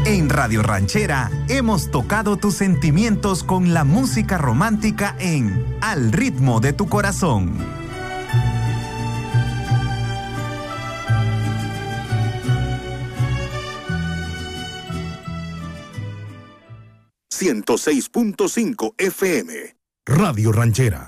En Radio Ranchera hemos tocado tus sentimientos con la música romántica en Al ritmo de tu corazón. ...106.5 FM... Radio Ranchera.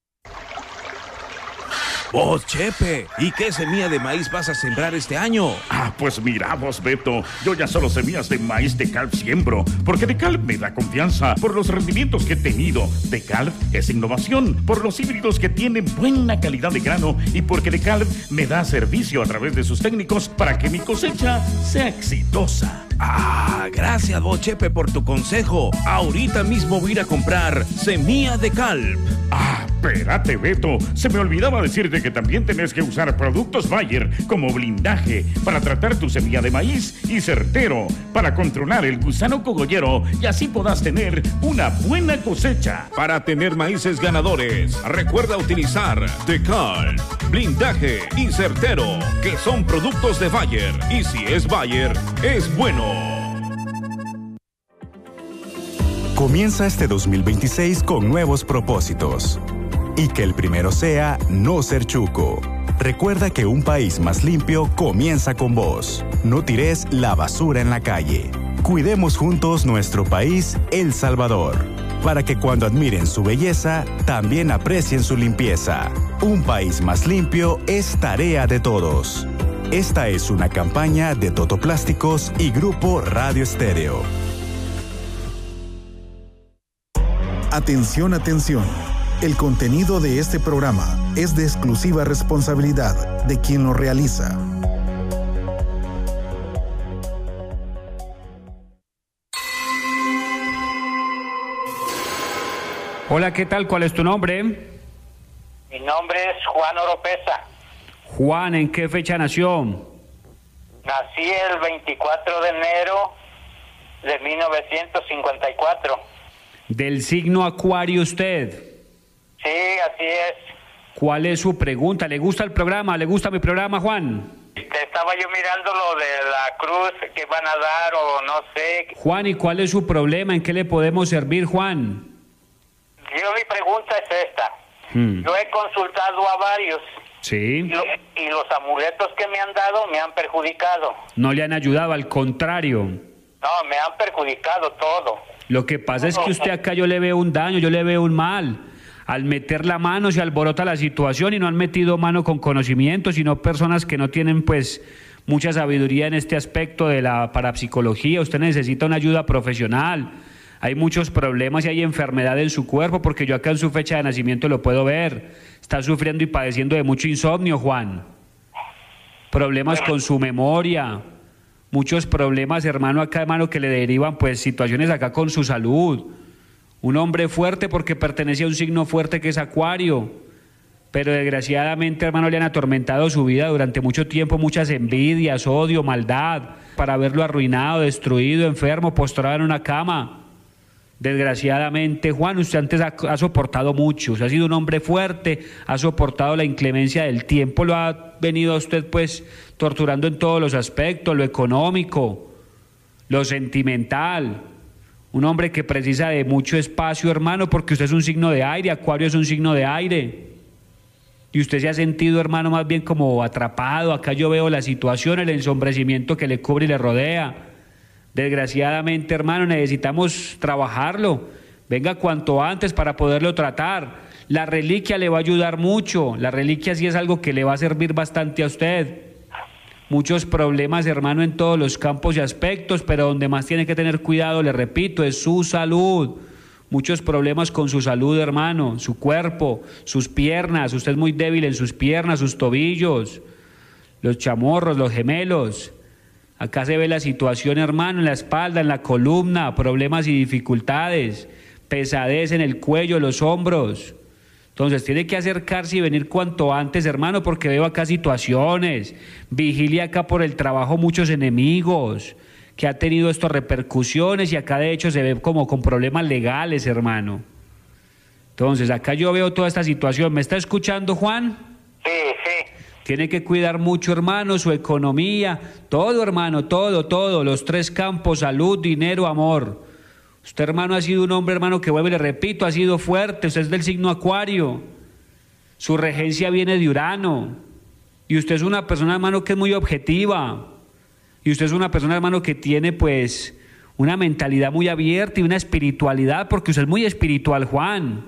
Vos, Chepe, ¿y qué semilla de maíz vas a sembrar este año? Pues mira vos, Beto, yo ya solo semillas de maíz DeKalb siembro, porque DeKalb me da confianza por los rendimientos que he tenido. DeKalb es innovación, por los híbridos que tienen buena calidad de grano y porque DeKalb me da servicio a través de sus técnicos para que mi cosecha sea exitosa. Gracias vos, Chepe, por tu consejo. Ahorita mismo voy a ir a comprar semilla DeKalb. Espérate, Beto, se me olvidaba decirte que también tenés que usar productos Bayer como blindaje para tratar tu semilla de maíz y certero para controlar el gusano cogollero y así podás tener una buena cosecha. Para tener maíces ganadores, recuerda utilizar DeKalb, blindaje y certero, que son productos de Bayer. Y si es Bayer, es bueno. Comienza este 2026 con nuevos propósitos. Y que el primero sea no ser chuco. Recuerda que un país más limpio comienza con vos. No tires la basura en la calle. Cuidemos juntos nuestro país, El Salvador, para que cuando admiren su belleza, también aprecien su limpieza. Un país más limpio es tarea de todos. Esta es una campaña de Totoplásticos y Grupo Radio Estéreo. Atención, atención. El contenido de este programa es de exclusiva responsabilidad de quien lo realiza. Hola, ¿qué tal? ¿Cuál es tu nombre? Mi nombre es Juan Oropesa. Juan, ¿en qué fecha nació? Nací el 24 de enero de 1954. ¿Del signo Acuario usted? Sí, así es. ¿Cuál es su pregunta? ¿Le gusta el programa? ¿Le gusta mi programa, Juan? Estaba yo mirando lo de la cruz que van a dar o no sé. Juan, ¿y cuál es su problema? ¿En qué le podemos servir, Juan? Mi pregunta es esta. Yo he consultado a varios. Sí. Y los amuletos que me han dado me han perjudicado. No le han ayudado, al contrario. No, me han perjudicado todo. Lo que pasa es que usted acá yo le veo un daño, yo le veo un mal. Al meter la mano se alborota la situación y no han metido mano con conocimiento, sino personas que no tienen pues mucha sabiduría en este aspecto de la parapsicología. Usted necesita una ayuda profesional. Hay muchos problemas y hay enfermedad en su cuerpo, porque yo acá en su fecha de nacimiento lo puedo ver. Está sufriendo y padeciendo de mucho insomnio, Juan. Problemas con su memoria. Muchos problemas, hermano, acá, hermano, que le derivan pues situaciones acá con su salud. Un hombre fuerte porque pertenece a un signo fuerte que es Acuario, pero desgraciadamente, hermano, le han atormentado su vida durante mucho tiempo, muchas envidias, odio, maldad, para verlo arruinado, destruido, enfermo, postrado en una cama. Desgraciadamente, Juan, usted antes ha soportado mucho, usted ha sido un hombre fuerte, ha soportado la inclemencia del tiempo, lo ha venido a usted pues torturando en todos los aspectos, lo económico, lo sentimental. Un hombre que precisa de mucho espacio, hermano, porque usted es un signo de aire, Acuario es un signo de aire. Y usted se ha sentido, hermano, más bien como atrapado. Acá yo veo la situación, el ensombrecimiento que le cubre y le rodea. Desgraciadamente, hermano, necesitamos trabajarlo. Venga cuanto antes para poderlo tratar. La reliquia le va a ayudar mucho. La reliquia sí es algo que le va a servir bastante a usted. Muchos problemas, hermano, en todos los campos y aspectos, pero donde más tiene que tener cuidado, le repito, es su salud. Muchos problemas con su salud, hermano, su cuerpo, sus piernas. Usted es muy débil en sus piernas, sus tobillos, los chamorros, los gemelos. Acá se ve la situación, hermano, en la espalda, en la columna, problemas y dificultades, pesadez en el cuello, los hombros. Entonces tiene que acercarse y venir cuanto antes, hermano, porque veo acá situaciones, vigilia acá por el trabajo, muchos enemigos, que ha tenido estas repercusiones y acá de hecho se ve como con problemas legales, hermano. Entonces acá yo veo toda esta situación. ¿Me está escuchando, Juan? Sí, sí. Tiene que cuidar mucho, hermano, su economía, todo, hermano, todo, los 3 campos, salud, dinero, amor. Usted, hermano, ha sido un hombre, hermano, que vuelvo y le repito, ha sido fuerte, usted es del signo Acuario, su regencia viene de Urano, y usted es una persona, hermano, que es muy objetiva, y usted es una persona, hermano, que tiene, pues, una mentalidad muy abierta y una espiritualidad, porque usted es muy espiritual, Juan.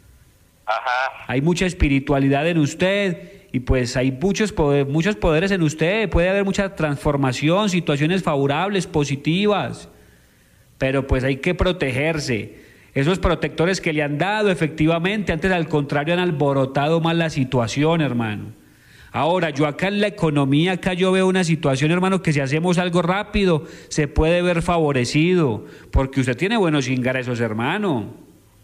Ajá. Hay mucha espiritualidad en usted y pues hay muchos poderes en usted, puede haber mucha transformación, situaciones favorables, positivas, pero pues hay que protegerse. Esos protectores que le han dado, efectivamente, antes al contrario han alborotado más la situación, hermano. Ahora, yo acá en la economía, acá yo veo una situación, hermano, que si hacemos algo rápido, se puede ver favorecido, porque usted tiene buenos ingresos, hermano.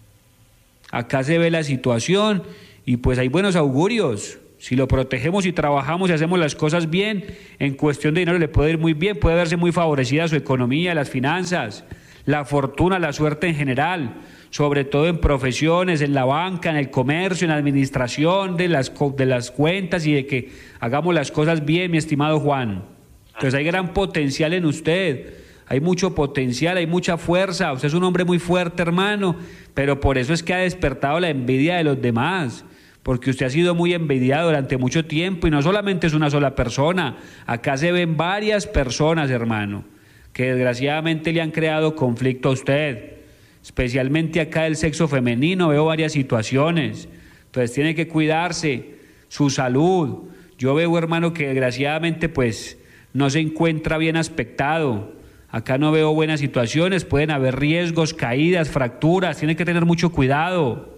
Acá se ve la situación y pues hay buenos augurios. Si lo protegemos y trabajamos y hacemos las cosas bien, en cuestión de dinero le puede ir muy bien, puede verse muy favorecida su economía, las finanzas, la fortuna, la suerte en general, sobre todo en profesiones, en la banca, en el comercio, en la administración de las cuentas y de que hagamos las cosas bien, mi estimado Juan. Entonces hay gran potencial en usted. Hay mucho potencial, hay mucha fuerza, usted es un hombre muy fuerte, hermano, pero por eso es que ha despertado la envidia de los demás, porque usted ha sido muy envidiado durante mucho tiempo y no solamente es una sola persona, acá se ven varias personas, hermano, que desgraciadamente le han creado conflicto a usted, especialmente acá del sexo femenino, veo varias situaciones, entonces tiene que cuidarse, su salud, yo veo, hermano, que desgraciadamente pues no se encuentra bien aspectado. Acá no veo buenas situaciones, pueden haber riesgos, caídas, fracturas, tiene que tener mucho cuidado.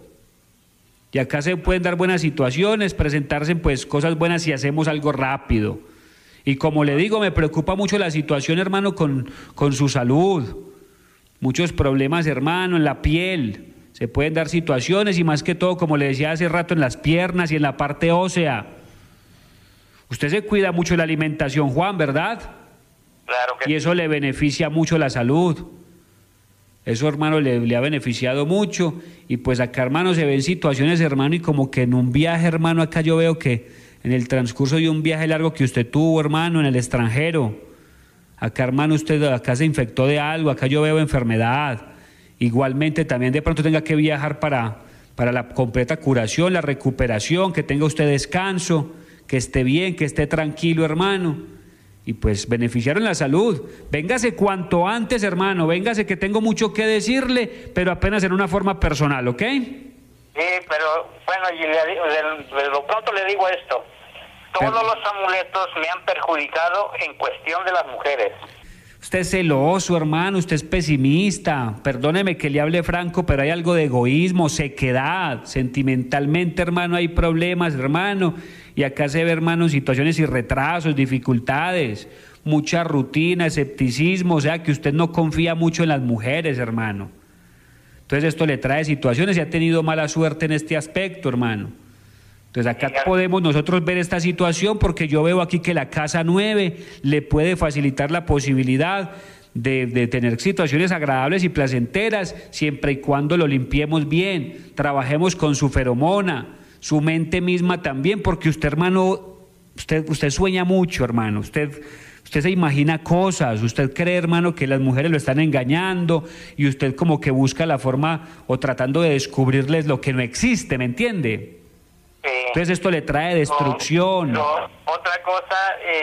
Y acá se pueden dar buenas situaciones, presentarse pues cosas buenas si hacemos algo rápido. Y como le digo, me preocupa mucho la situación, hermano, con su salud. Muchos problemas, hermano, en la piel. Se pueden dar situaciones y más que todo, como le decía hace rato, en las piernas y en la parte ósea. Usted se cuida mucho de la alimentación, Juan, ¿verdad? Claro que y eso le beneficia mucho la salud. Eso, hermano, le ha beneficiado mucho. Y pues acá, hermano, se ven situaciones, hermano, y como que en un viaje, hermano, acá yo veo que en el transcurso de un viaje largo que usted tuvo, hermano, en el extranjero, acá, hermano, usted acá se infectó de algo, acá yo veo enfermedad. Igualmente también de pronto tenga que viajar para la completa curación, la recuperación, que tenga usted descanso, que esté bien, que esté tranquilo, hermano. Y pues beneficiaron la salud. Véngase cuanto antes, hermano, véngase que tengo mucho que decirle, pero apenas en una forma personal, ¿ok? sí, pero bueno, y de lo pronto le digo esto. Todos los amuletos me han perjudicado en cuestión de las mujeres. Usted es celoso, hermano, usted es pesimista. Perdóneme que le hable franco, pero hay algo de egoísmo, sequedad. Sentimentalmente, hermano, hay problemas, hermano. Y acá se ve, hermano, situaciones y retrasos, dificultades, mucha rutina, escepticismo, o sea que usted no confía mucho en las mujeres, hermano. Entonces esto le trae situaciones y ha tenido mala suerte en este aspecto, hermano. Entonces acá podemos nosotros ver esta situación porque yo veo aquí que la casa 9 le puede facilitar la posibilidad de tener situaciones agradables y placenteras siempre y cuando lo limpiemos bien, trabajemos con su feromona, su mente misma también, porque usted, hermano, usted sueña mucho, hermano, usted se imagina cosas, usted cree, hermano, que las mujeres lo están engañando y usted como que busca la forma o tratando de descubrirles lo que no existe, ¿me entiende? Entonces esto le trae destrucción. Otra cosa,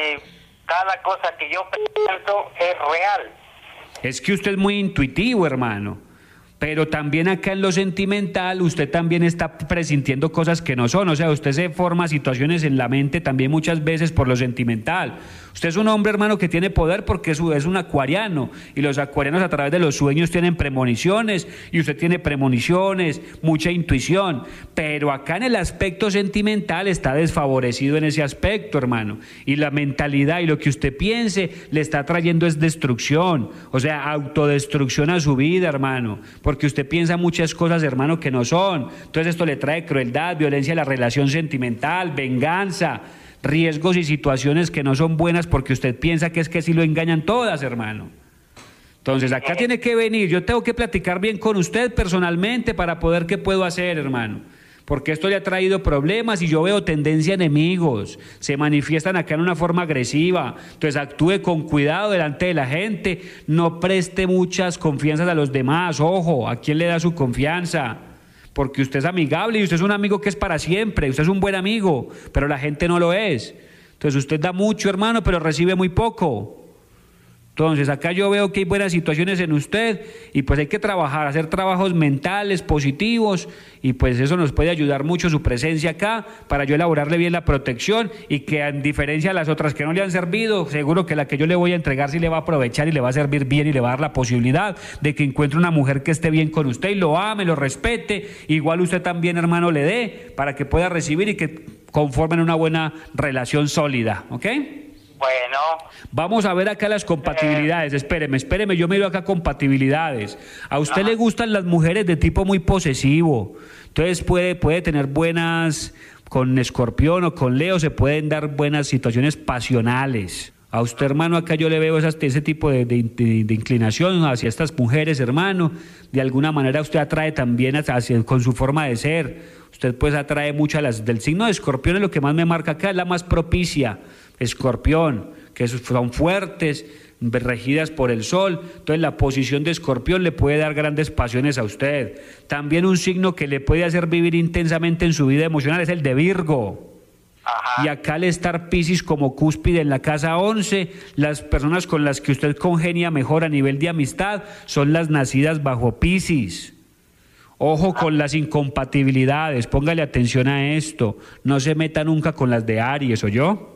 cada cosa que yo pienso es real. Es que usted es muy intuitivo, hermano. Pero también acá en lo sentimental usted también está presintiendo cosas que no son, o sea, usted se forma situaciones en la mente también muchas veces por lo sentimental. Usted es un hombre, hermano, que tiene poder porque es un acuariano, y los acuarianos a través de los sueños tienen premoniciones, y usted tiene premoniciones, mucha intuición, pero acá en el aspecto sentimental está desfavorecido en ese aspecto, hermano, y la mentalidad y lo que usted piense le está trayendo es destrucción, o sea, autodestrucción a su vida, hermano, porque usted piensa muchas cosas, hermano, que no son. Entonces esto le trae crueldad, violencia a la relación sentimental, venganza, riesgos y situaciones que no son buenas porque usted piensa que es que sí lo engañan todas, hermano. Entonces acá tiene que venir, yo tengo que platicar bien con usted personalmente para poder qué puedo hacer, hermano. porque esto le ha traído problemas y yo veo tendencia a enemigos, se manifiestan acá en una forma agresiva, entonces actúe con cuidado delante de la gente, no preste muchas confianzas a los demás, ojo, ¿a quién le da su confianza? Porque usted es amigable y usted es un amigo que es para siempre, usted es un buen amigo, pero la gente no lo es, entonces usted da mucho, hermano, pero recibe muy poco. Entonces, acá yo veo que hay buenas situaciones en usted y pues hay que trabajar, hacer trabajos mentales, positivos, y pues eso nos puede ayudar mucho su presencia acá para yo elaborarle bien la protección y que en diferencia a las otras que no le han servido, seguro que la que yo le voy a entregar sí le va a aprovechar y le va a servir bien y le va a dar la posibilidad de que encuentre una mujer que esté bien con usted y lo ame, lo respete, igual usted también, hermano, le dé para que pueda recibir y que conformen una buena relación sólida, ¿ok? Bueno. Vamos a ver acá las compatibilidades. Espéreme, yo miro acá compatibilidades. A usted le gustan las mujeres de tipo muy posesivo. Entonces puede tener buenas, con Escorpión o con Leo se pueden dar buenas situaciones pasionales. A usted, hermano, acá yo le veo ese tipo de inclinación hacia estas mujeres, hermano. De alguna manera usted atrae también con su forma de ser. Usted pues atrae mucho a las del signo de Escorpión, es lo que más me marca acá, es la más propicia. Escorpión, que son fuertes, regidas por el sol, entonces la posición de Escorpión le puede dar grandes pasiones a usted. También un signo que le puede hacer vivir intensamente en su vida emocional es el de Virgo. Ajá. Y acá al estar Piscis como cúspide en la casa 11, las personas con las que usted congenia mejor a nivel de amistad son las nacidas bajo Piscis. Ojo con las incompatibilidades, póngale atención a esto, no se meta nunca con las de Aries, ¿oyó?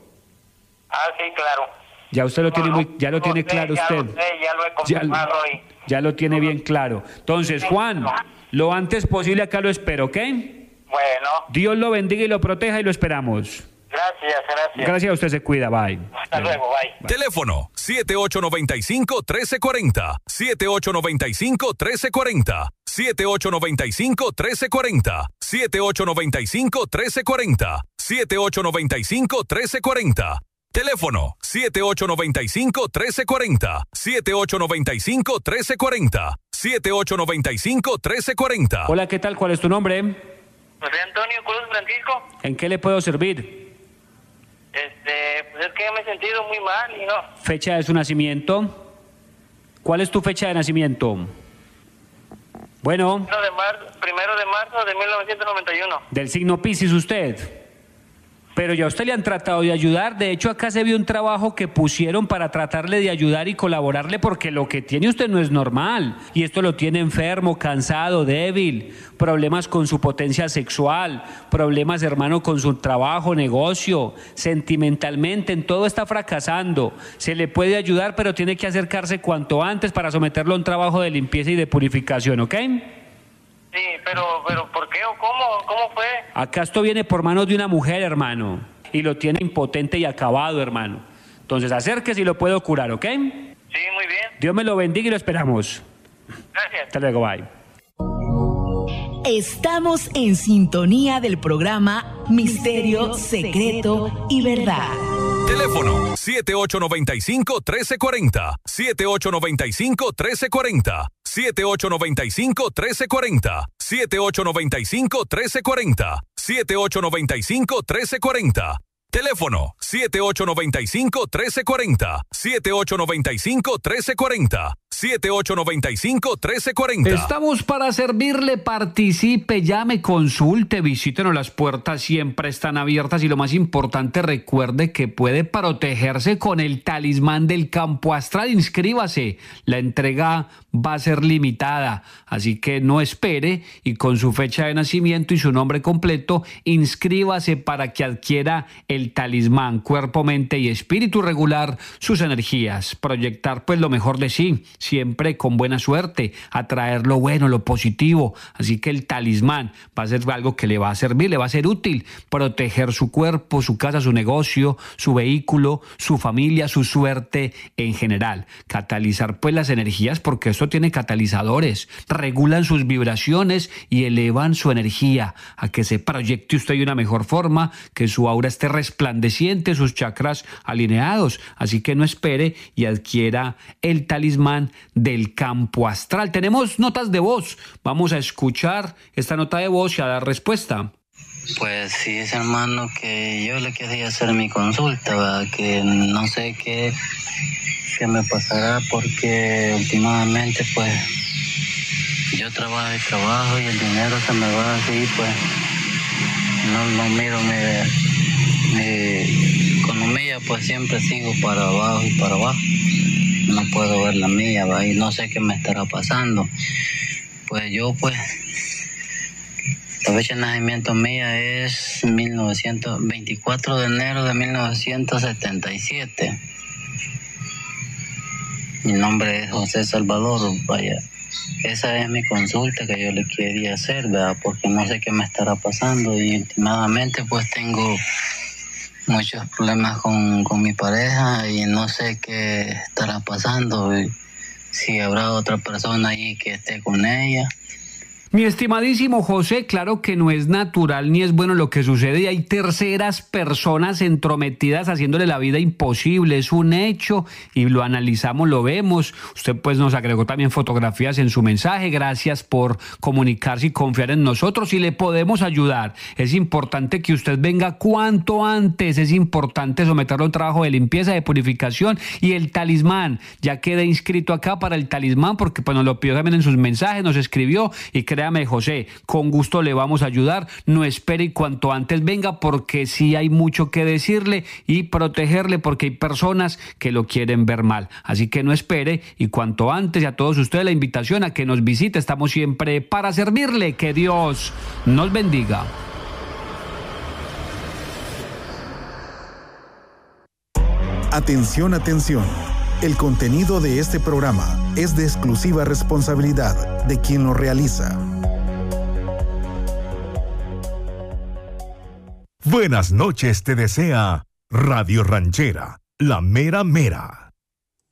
Ah, sí, claro. Ya usted lo tiene ya lo tiene claro usted. Ya lo he confirmado hoy. Ya lo tiene bien claro. Entonces, Juan, lo antes posible acá lo espero, ¿ok? Bueno. Dios lo bendiga y lo proteja y lo esperamos. Gracias. Gracias a usted, se cuida, bye. Hasta luego, bye. Teléfono 7895-1340, 7895-1340, 7895-1340, 7895-1340, 7895-1340. Teléfono 7895-1340, 7895-1340, 7895-1340. Hola, ¿qué tal? ¿Cuál es tu nombre? José Antonio Cruz Francisco. ¿En qué le puedo servir? Pues es que me he sentido muy mal y no. Fecha de su nacimiento. ¿Cuál es tu fecha de nacimiento? Bueno. 1 de marzo de 1991. Del signo Piscis usted. Pero ya a usted le han tratado de ayudar, de hecho acá se vio un trabajo que pusieron para tratarle de ayudar y colaborarle porque lo que tiene usted no es normal y esto lo tiene enfermo, cansado, débil, problemas con su potencia sexual, problemas, hermano, con su trabajo, negocio, sentimentalmente, en todo está fracasando. Se le puede ayudar, pero tiene que acercarse cuanto antes para someterlo a un trabajo de limpieza y de purificación, ¿ok? Sí, pero ¿por qué o cómo fue? Acá esto viene por manos de una mujer, hermano, y lo tiene impotente y acabado, hermano. Entonces acérquese y lo puedo curar, ¿ok? Sí, muy bien. Dios me lo bendiga y lo esperamos. Gracias. Hasta luego, bye. Estamos en sintonía del programa Misterio, Secreto y Verdad. Teléfono 7895-1340, 7895-1340, 7895-1340, 7895-1340, 7895-1340. Teléfono 7895-1340, 7895-1340, 7895-1340. Estamos para servirle, participe, llame, consulte, visítenos, las puertas siempre están abiertas y lo más importante, recuerde que puede protegerse con el talismán del campo astral. Inscríbase, la entrega va a ser limitada, así que no espere y con su fecha de nacimiento y su nombre completo, inscríbase para que adquiera el talismán, cuerpo, mente y espíritu, regular sus energías, proyectar pues lo mejor de sí, siempre con buena suerte, atraer lo bueno, lo positivo. Así que el talismán va a ser algo que le va a servir, le va a ser útil, proteger su cuerpo, su casa, su negocio, su vehículo, su familia, su suerte en general. Catalizar pues las energías, porque esto tiene catalizadores, regulan sus vibraciones y elevan su energía a que se proyecte usted de una mejor forma, que su aura esté resplandeciente, sus chakras alineados. Así que no espere y adquiera el talismán del campo astral. Tenemos notas de voz. Vamos a escuchar esta nota de voz y a dar respuesta. Pues sí, es hermano, que yo le quería hacer mi consulta, ¿verdad? Que no sé qué me pasará, porque últimamente pues yo trabajo y el dinero se me va así, pues no miro mi economía, pues siempre sigo para abajo y para abajo, no puedo ver la mía, ¿verdad? Y no sé qué me estará pasando. Pues yo la fecha de nacimiento mía es 24 de enero de 1977. Mi nombre es José Salvador, vaya. Esa es mi consulta que yo le quería hacer, ¿verdad? Porque no sé qué me estará pasando y últimamente pues tengo muchos problemas con mi pareja y no sé qué estará pasando, si habrá otra persona ahí que esté con ella. Mi estimadísimo José, claro que no es natural ni es bueno lo que sucede y hay terceras personas entrometidas haciéndole la vida imposible. Es un hecho y lo analizamos, lo vemos. Usted pues nos agregó también fotografías en su mensaje. Gracias por comunicarse y confiar en nosotros y le podemos ayudar. Es importante que usted venga cuanto antes. Es importante someterlo a un trabajo de limpieza, de purificación y el talismán. Ya quedé inscrito acá para el talismán porque pues nos lo pidió también en sus mensajes, nos escribió y créame, José, con gusto le vamos a ayudar. No espere y cuanto antes venga porque sí hay mucho que decirle y protegerle porque hay personas que lo quieren ver mal. Así que no espere y cuanto antes, y a todos ustedes la invitación a que nos visite. Estamos siempre para servirle. Que Dios nos bendiga. Atención, atención. El contenido de este programa es de exclusiva responsabilidad de quien lo realiza. Buenas noches te desea Radio Ranchera, la mera mera.